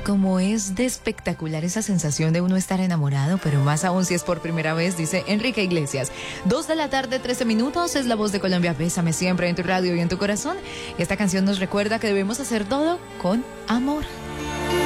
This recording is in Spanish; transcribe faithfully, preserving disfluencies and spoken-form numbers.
Como es de espectacular esa sensación de uno estar enamorado, pero más aún si es por primera vez, dice Enrique Iglesias. Dos de la tarde, trece minutos, es La Voz de Colombia. Bésame siempre en tu radio y en tu corazón. Y esta canción nos recuerda que debemos hacer todo con amor.